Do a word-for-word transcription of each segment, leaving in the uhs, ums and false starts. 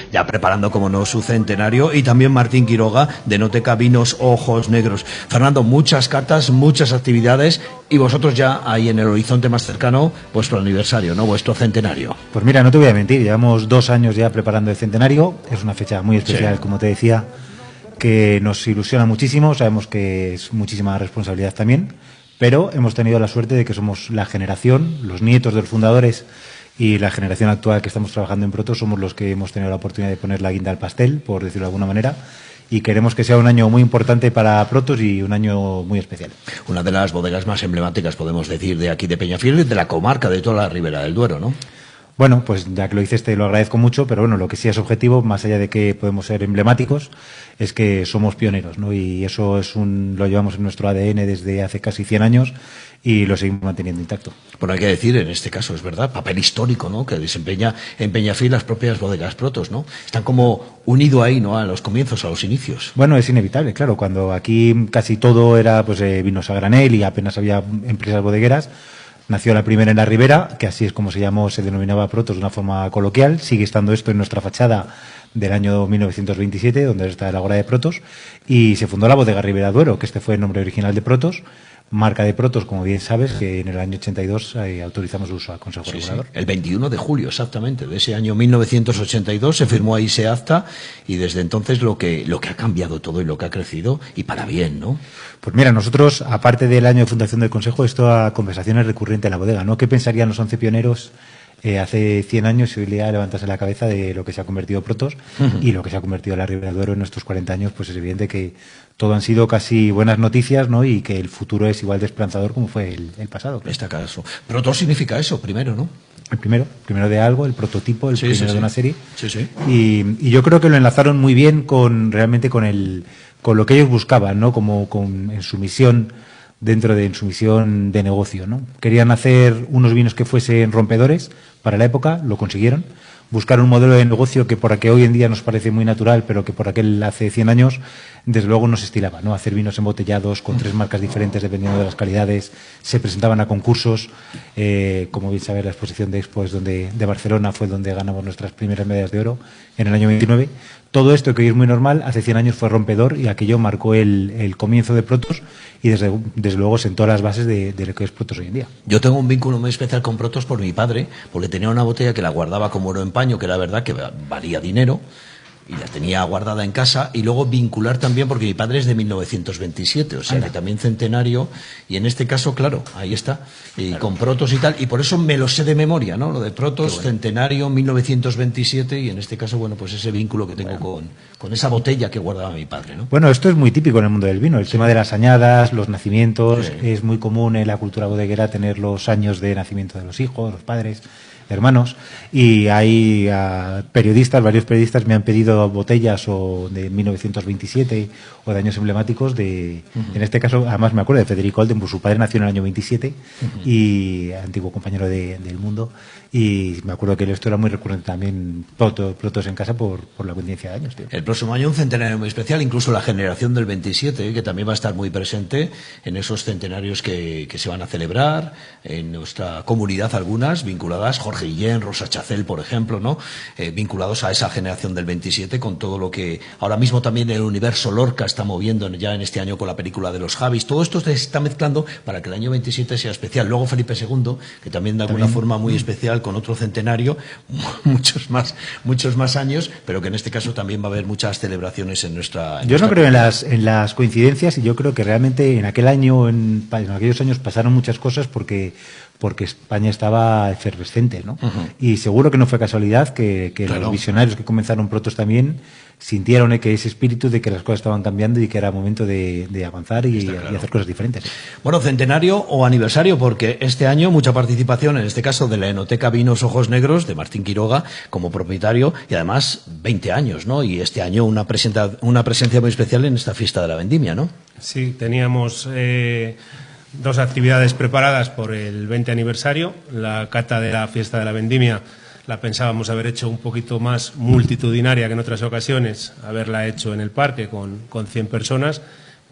ya preparando, como no, su centenario, y también Martín Quiroga, de Enoteca Vinos Ojos Negros. Fernando, muchas cartas, muchas actividades, y vosotros ya ahí en el horizonte más cercano, vuestro aniversario, ¿no? Vuestro centenario. Pues mira, no te voy a mentir, llevamos dos años ya preparando el centenario, es una fecha muy especial, sí, como te decía, que nos ilusiona muchísimo, sabemos que es muchísima responsabilidad también, pero hemos tenido la suerte de que somos la generación, los nietos de los fundadores y la generación actual que estamos trabajando en Protos, somos los que hemos tenido la oportunidad de poner la guinda al pastel, por decirlo de alguna manera, y queremos que sea un año muy importante para Protos y un año muy especial. Una de las bodegas más emblemáticas, podemos decir, de aquí de Peñafiel, de la comarca, de toda la Ribera del Duero, ¿no? Bueno, pues ya que lo dices te lo agradezco mucho, pero bueno, lo que sí es objetivo, más allá de que podemos ser emblemáticos, es que somos pioneros, ¿no? Y eso es un, lo llevamos en nuestro A D N desde hace casi cien años y lo seguimos manteniendo intacto. Bueno, hay que decir, en este caso es verdad, papel histórico, ¿no?, que desempeña en Peñafiel las propias bodegas Protos, ¿no? Están como unido ahí, ¿no?, a los comienzos, a los inicios. Bueno, es inevitable, claro, cuando aquí casi todo era pues eh, vinos a granel y apenas había empresas bodegueras. Nació la primera en la Ribera, que así es como se llamó, se denominaba Protos de una forma coloquial. Sigue estando esto en nuestra fachada del año mil novecientos veintisiete, donde está el Ágora de Protos, y se fundó la bodega Ribera Duero, que este fue el nombre original de Protos, marca de Protos, como bien sabes, que en el año ochenta y dos eh, autorizamos su uso al Consejo sí, Regulador. Sí. El veintiuno de julio, exactamente, de ese año mil novecientos ochenta y dos se firmó ahí ese acta, y desde entonces lo que, lo que ha cambiado todo y lo que ha crecido, y para bien, ¿no? Pues mira, nosotros, aparte del año de fundación del Consejo, esto a conversaciones recurrente en la bodega, ¿no? ¿Qué pensarían los once pioneros eh, hace cien años si hoy día levantarse la cabeza de lo que se ha convertido Protos uh-huh. y lo que se ha convertido la Ribera del Duero en estos cuarenta años? Pues es evidente que todo han sido casi buenas noticias, ¿no? Y que el futuro es igual de esperanzador como fue el, el pasado. Está caso. Protos significa eso, primero, ¿no? El primero, primero de algo, el prototipo, el sí, primero sí, sí. de una serie. Sí, sí. Y, y yo creo que lo enlazaron muy bien con realmente con el con lo que ellos buscaban, ¿no? Como con, en su misión dentro de en su misión de negocio, ¿no? Querían hacer unos vinos que fuesen rompedores para la época, lo consiguieron. Buscar un modelo de negocio que por aquel hoy en día nos parece muy natural, pero que por aquel hace cien años, desde luego no se estilaba, ¿no? Hacer vinos embotellados con tres marcas diferentes dependiendo de las calidades, se presentaban a concursos, eh, como bien sabéis, la exposición de Expo es donde, de Barcelona fue donde ganamos nuestras primeras medallas de oro en el año veintinueve. Todo esto, que hoy es muy normal, hace cien años fue rompedor y aquello marcó el, el comienzo de Protos y desde, desde luego sentó las bases de, de lo que es Protos hoy en día. Yo tengo un vínculo muy especial con Protos por mi padre, porque tenía una botella que la guardaba como oro en paño, que era verdad que valía dinero, y la tenía guardada en casa, y luego vincular también, porque mi padre es de mil novecientos veintisiete, o sea, Anda. que también centenario, y en este caso, claro, ahí está, y claro. con Protos y tal, y por eso me lo sé de memoria, ¿no? Lo de Protos, bueno. centenario, mil novecientos veintisiete, y en este caso, bueno, pues ese vínculo que tengo bueno. con, con esa botella que guardaba mi padre, ¿no? Bueno, esto es muy típico en el mundo del vino, el sí. tema de las añadas, los nacimientos, sí. es muy común en la cultura bodeguera tener los años de nacimiento de los hijos, los padres, hermanos, y hay uh, periodistas, varios periodistas me han pedido botellas o de mil novecientos veintisiete o de años emblemáticos de, uh-huh. en este caso, además me acuerdo de Federico Oldenburg, su padre nació en el año veintisiete uh-huh. y antiguo compañero de, del Mundo, y me acuerdo que esto era muy recurrente también, proto, protos en casa por, por la coincidencia de años, tío. El próximo año un centenario muy especial, incluso la generación del veintisiete, que también va a estar muy presente en esos centenarios que, que se van a celebrar en nuestra comunidad, algunas vinculadas, Jorge Guillén, Rosa Chacel, por ejemplo, ¿no? Eh, vinculados a esa generación del veintisiete, con todo lo que ahora mismo también el universo Lorca está moviendo ya en este año con la película de los Javis. Todo esto se está mezclando para que el año veintisiete sea especial. Luego Felipe segundo, que también de alguna también. forma muy especial, con otro centenario, muchos más, muchos más años, pero que en este caso también va a haber muchas celebraciones en nuestra... En yo nuestra no creo en las, en las coincidencias, y yo creo que realmente en aquel año, en, en aquellos años pasaron muchas cosas porque porque España estaba efervescente, ¿no? Uh-huh. Y seguro que no fue casualidad que, que claro. los visionarios que comenzaron Protos también sintieron eh, que ese espíritu de que las cosas estaban cambiando y que era momento de, de avanzar y, claro. y hacer cosas diferentes. Bueno, centenario o aniversario, porque este año mucha participación, en este caso de la Enoteca Vinos Ojos Negros, de Martín Quiroga, como propietario, y además veinte años, ¿no? Y este año una, presenta, una presencia muy especial en esta fiesta de la vendimia, ¿no? Sí, teníamos... Eh... dos actividades preparadas por el veinte aniversario. La cata de la fiesta de la vendimia la pensábamos haber hecho un poquito más multitudinaria que en otras ocasiones, haberla hecho en el parque con, con cien personas,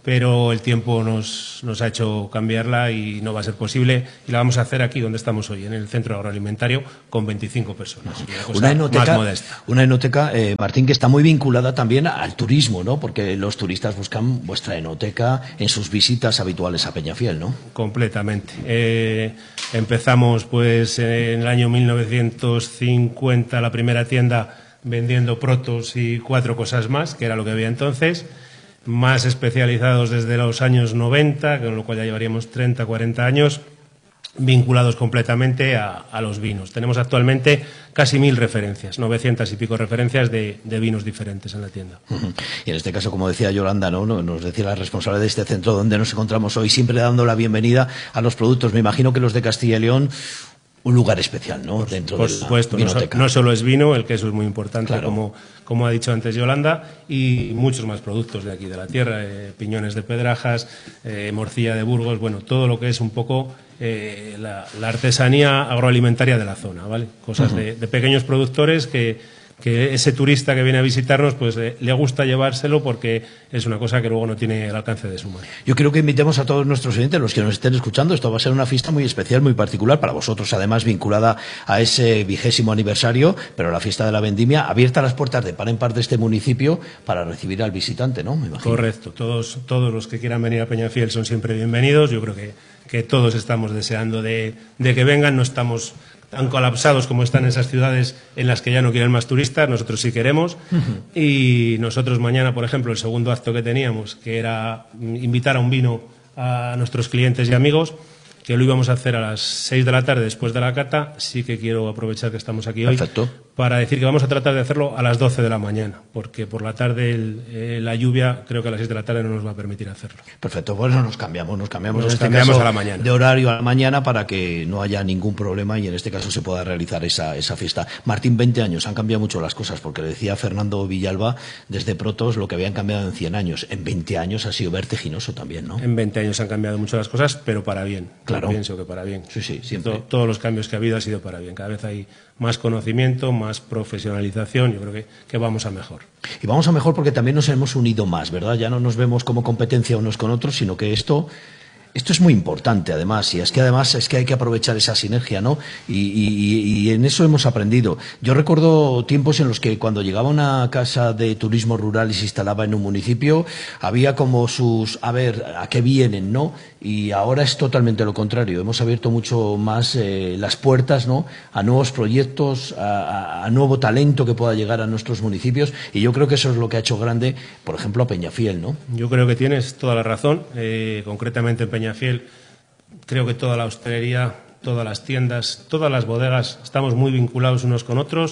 pero el tiempo nos, nos ha hecho cambiarla y no va a ser posible. Y la vamos a hacer aquí donde estamos hoy, en el centro agroalimentario, con veinticinco personas. Una, una enoteca, más modesta. Una enoteca eh, Martín, que está muy vinculada también al turismo, ¿no? Porque los turistas buscan vuestra enoteca en sus visitas habituales a Peñafiel, ¿no? Completamente. Eh, empezamos pues en el año mil novecientos cincuenta la primera tienda vendiendo protos y cuatro cosas más, que era lo que había entonces. Más especializados desde los años noventa, con lo cual ya llevaríamos treinta, cuarenta años, vinculados completamente a, a los vinos. Tenemos actualmente casi mil referencias, novecientas y pico referencias de, de vinos diferentes en la tienda. Uh-huh. Y en este caso, como decía Yolanda, ¿no? Nos decía la responsable de este centro donde nos encontramos hoy, siempre dando la bienvenida a los productos. Me imagino que los de Castilla y León, un lugar especial, ¿no? Por, Dentro por de la supuesto, no, so, no solo es vino, el queso es muy importante, claro. como, como ha dicho antes Yolanda, y muchos más productos de aquí de la tierra, eh, piñones de Pedrajas, eh, morcilla de Burgos, bueno, todo lo que es un poco eh, la, la artesanía agroalimentaria de la zona, ¿vale? Cosas uh-huh. de, de pequeños productores que que ese turista que viene a visitarnos pues eh, le gusta llevárselo porque es una cosa que luego no tiene el alcance de su mano. Yo creo que invitemos a todos nuestros oyentes, los que nos estén escuchando. Esto va a ser una fiesta muy especial, muy particular para vosotros, además vinculada a ese vigésimo aniversario, pero la fiesta de la vendimia, abierta las puertas de par en par de este municipio para recibir al visitante, ¿no? Me imagino. Correcto, todos, todos los que quieran venir a Peñafiel son siempre bienvenidos. Yo creo que, que todos estamos deseando de, de que vengan, no estamos tan colapsados como están esas ciudades en las que ya no quieren más turistas, nosotros sí queremos. Uh-huh. Y nosotros mañana, por ejemplo, el segundo acto que teníamos, que era invitar a un vino a nuestros clientes y amigos, que lo íbamos a hacer a las seis de la tarde después de la cata, sí que quiero aprovechar que estamos aquí Perfecto. hoy para decir que vamos a tratar de hacerlo a las doce de la mañana, porque por la tarde el, eh, la lluvia creo que a las seis de la tarde no nos va a permitir hacerlo. Perfecto, bueno, nos cambiamos, nos cambiamos, nos en este cambiamos caso a la mañana. De horario a la mañana para que no haya ningún problema y en este caso se pueda realizar esa, esa fiesta. Martín, veinte años, han cambiado mucho las cosas, porque le decía Fernando Villalba desde Protos lo que habían cambiado en cien años. En veinte años ha sido vertiginoso también, ¿no? En veinte años han cambiado mucho las cosas, pero para bien. Claro. Yo pienso que para bien. Sí, sí, siempre. Todo, todos los cambios que ha habido ha sido para bien. Cada vez hay más conocimiento, más profesionalización, yo creo que, que vamos a mejor. Y vamos a mejor porque también nos hemos unido más, ¿verdad? Ya no nos vemos como competencia unos con otros, sino que esto... Esto es muy importante, además, y es que además es que hay que aprovechar esa sinergia, ¿no? Y, y, y en eso hemos aprendido. Yo recuerdo tiempos en los que cuando llegaba una casa de turismo rural y se instalaba en un municipio, había como sus, a ver, ¿a qué vienen, no? Y ahora es totalmente lo contrario. Hemos abierto mucho más eh, las puertas, ¿no? A nuevos proyectos, a, a, a nuevo talento que pueda llegar a nuestros municipios, y yo creo que eso es lo que ha hecho grande, por ejemplo, a Peñafiel, ¿no? Yo creo que tienes toda la razón, eh, concretamente en Peñafiel. Peñafiel, creo que toda la hostelería, todas las tiendas, todas las bodegas, estamos muy vinculados unos con otros.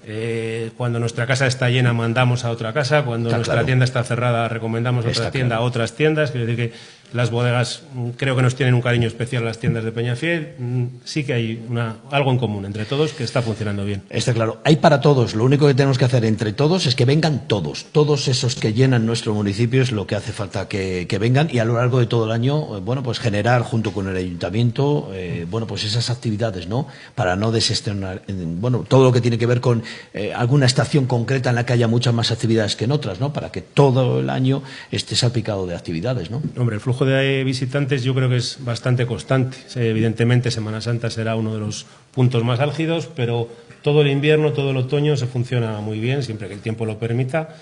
Eh, cuando nuestra casa está llena mandamos a otra casa, cuando está nuestra claro. tienda está cerrada recomendamos está otra tienda claro. a otras tiendas. Quiero decir que las bodegas creo que nos tienen un cariño especial a las tiendas de Peñafiel. Sí que hay una, algo en común entre todos que está funcionando bien. Está claro, hay para todos. Lo único que tenemos que hacer entre todos es que vengan todos, todos esos que llenan nuestro municipio es lo que hace falta que, que vengan, y a lo largo de todo el año, bueno, pues generar junto con el ayuntamiento, eh, bueno, pues esas actividades, ¿no? Para no desestrenar, bueno, todo lo que tiene que ver con Eh, alguna estación concreta en la que haya muchas más actividades que en otras, ¿no? Para que todo el año esté salpicado de actividades, ¿no? Hombre, el flujo de visitantes yo creo que es bastante constante. Evidentemente Semana Santa será uno de los puntos más álgidos, pero todo el invierno, todo el otoño se funciona muy bien, siempre que el tiempo lo permita.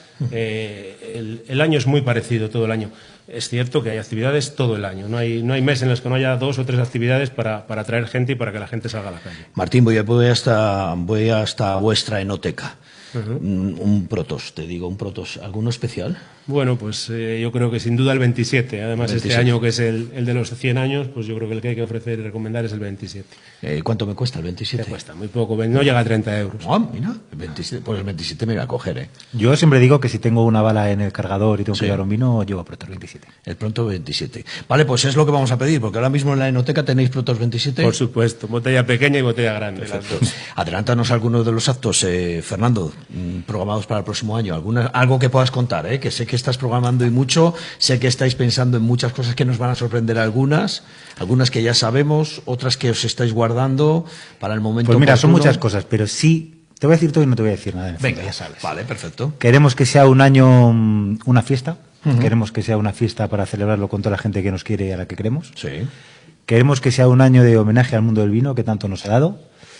Eh, el, el año es muy parecido todo el año. Es cierto que hay actividades todo el año. No hay, no hay mes en los que no haya dos o tres actividades para, para atraer gente y para que la gente salga a la calle. Martín, voy, a, voy, hasta, voy hasta vuestra enoteca. Uh-huh. Un, un protos, te digo, un protos. ¿Alguno especial? Bueno, pues eh, yo creo que sin duda el veintisiete. Además, veintisiete. Este año, que es el, el de los cien años, pues yo creo que el que hay que ofrecer y recomendar es el veintisiete. Eh, ¿Cuánto me cuesta el veintisiete? Te cuesta muy poco, no llega a treinta euros. Ah, mira, el veintisiete, pues el veintisiete me voy a coger, ¿eh? Yo siempre digo que si tengo una bala en el cargador y tengo sí. que llevar un vino, llevo Protos veintisiete. El Pronto veintisiete. Vale, pues es lo que vamos a pedir, porque ahora mismo en la enoteca tenéis Protos veintisiete. Por supuesto, botella pequeña y botella grande. Las dos. Adelántanos algunos de los actos, eh, Fernando, programados para el próximo año. Alguna, algo que puedas contar, ¿eh? Que sé que estás programando y mucho, sé que estáis pensando en muchas cosas que nos van a sorprender algunas, algunas que ya sabemos, otras que os estáis guardando para el momento. Pues mira, oportuno. Son muchas cosas, pero sí, te voy a decir todo y no te voy a decir nada. Venga, ya sabes. Vale, perfecto. Queremos que sea un año, una fiesta, Uh-huh. Queremos que sea una fiesta para celebrarlo con toda la gente que nos quiere y a la que queremos. Sí. Queremos que sea un año de homenaje al mundo del vino que tanto nos ha dado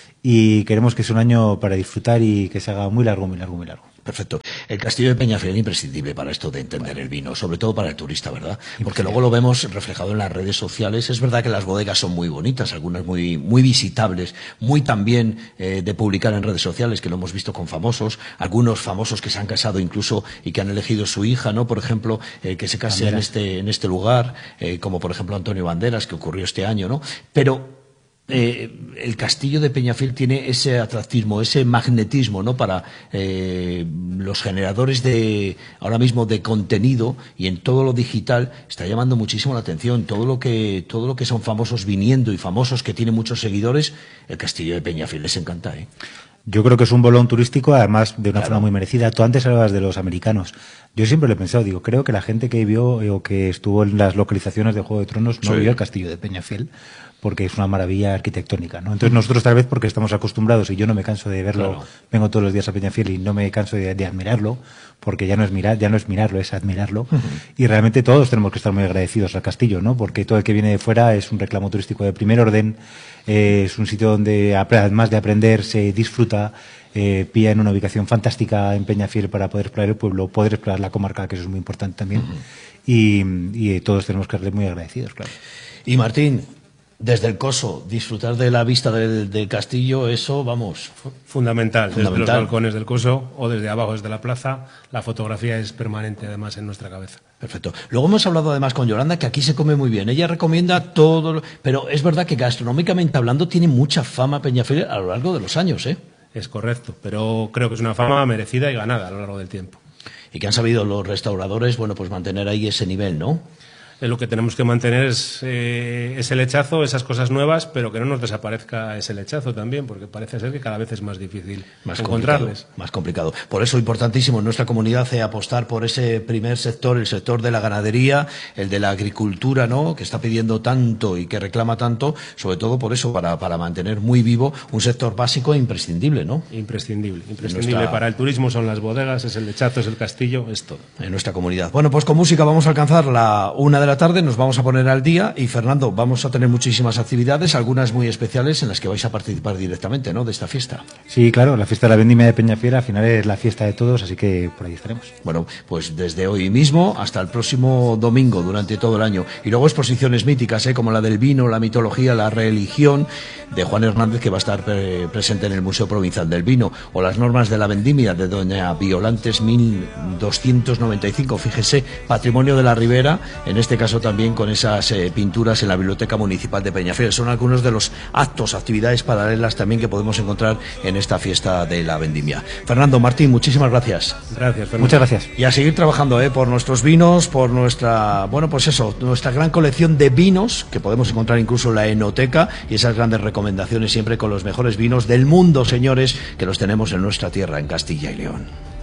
y queremos que sea un año para disfrutar y que se haga muy largo, muy largo, muy largo. Perfecto. El Castillo de Peñafiel es imprescindible para esto de entender el vino, sobre todo para el turista, ¿verdad? Porque luego lo vemos reflejado en las redes sociales. Es verdad que las bodegas son muy bonitas, algunas muy muy visitables, muy también eh, de publicar en redes sociales, que lo hemos visto con famosos, algunos famosos que se han casado incluso y que han elegido su hija, ¿no? Por ejemplo, eh, que se case en este en este lugar, eh, como por ejemplo Antonio Banderas, que ocurrió este año, ¿no? Pero Eh, el Castillo de Peñafiel tiene ese atractivo, ese magnetismo, ¿no? Para eh, los generadores de ahora mismo de contenido y en todo lo digital está llamando muchísimo la atención. Todo lo que todo lo que son famosos viniendo y famosos que tienen muchos seguidores, el Castillo de Peñafiel les encanta, ¿eh? Yo creo que es un bolón turístico, además de una Claro. forma muy merecida. Tú antes hablabas de los americanos. Yo siempre lo he pensado, digo, creo que la gente que vio eh, o que estuvo en las localizaciones de Juego de Tronos no Sí. vio el Castillo de Peñafiel, porque es una maravilla arquitectónica, ¿no? Entonces nosotros tal vez porque estamos acostumbrados y yo no me canso de verlo, Claro. vengo todos los días a Peñafiel y no me canso de, de admirarlo, porque ya no es mirar, ya no es mirarlo, es admirarlo. Uh-huh. Y realmente todos tenemos que estar muy agradecidos al castillo, ¿no? Porque todo el que viene de fuera es un reclamo turístico de primer orden, eh, es un sitio donde además de aprender se disfruta. Eh, pilla en una ubicación fantástica en Peñafiel para poder explorar el pueblo, poder explorar la comarca, que eso es muy importante también. Uh-huh. y, y todos tenemos que estar muy agradecidos, claro. Y Martín, desde el Coso, disfrutar de la vista del, del castillo, eso, vamos... Fundamental. Fundamental. Desde los balcones del Coso o desde abajo, desde la plaza, la fotografía es permanente, además, en nuestra cabeza. Perfecto. Luego hemos hablado además con Yolanda que aquí se come muy bien. Ella recomienda todo, lo... pero es verdad que gastronómicamente hablando tiene mucha fama Peñafiel a lo largo de los años, ¿eh? Es correcto, pero creo que es una fama merecida y ganada a lo largo del tiempo. Y que han sabido los restauradores, bueno, pues mantener ahí ese nivel, ¿no? Lo que tenemos que mantener es eh, ese lechazo, esas cosas nuevas, pero que no nos desaparezca ese lechazo también, porque parece ser que cada vez es más difícil más encontrarles. Complicado, más complicado. Por eso, importantísimo en nuestra comunidad es apostar por ese primer sector, el sector de la ganadería, el de la agricultura, ¿no? Que está pidiendo tanto y que reclama tanto, sobre todo por eso, para, para mantener muy vivo un sector básico e imprescindible, ¿no? Imprescindible. Imprescindible nuestra... para el turismo son las bodegas, es el lechazo, es el castillo, es todo. En nuestra comunidad. Bueno, pues con música vamos a alcanzar la una de la tarde, nos vamos a poner al día y Fernando, vamos a tener muchísimas actividades, algunas muy especiales en las que vais a participar directamente, ¿no? De esta fiesta. Sí, claro, la fiesta de la vendimia de Peñafiel al final es la fiesta de todos, así que por ahí estaremos. Bueno, pues desde hoy mismo hasta el próximo domingo durante todo el año. Y luego exposiciones míticas, ¿eh? Como la del vino, la mitología, la religión de Juan Hernández, que va a estar pre presente en el Museo Provincial del Vino, o las normas de la vendimia de doña Violantes mil doscientos noventa y cinco, fíjese, patrimonio de la Ribera, en este caso también con esas eh, pinturas en la Biblioteca Municipal de Peñafiel. Son algunos de los actos, actividades paralelas también que podemos encontrar en esta fiesta de la vendimia. Fernando, Martín, muchísimas gracias. Gracias, Fernando. Muchas gracias. Y a seguir trabajando eh, por nuestros vinos, por nuestra, bueno, pues eso, nuestra gran colección de vinos, que podemos encontrar incluso en la enoteca, y esas grandes recomendaciones siempre con los mejores vinos del mundo, señores, que los tenemos en nuestra tierra, en Castilla y León.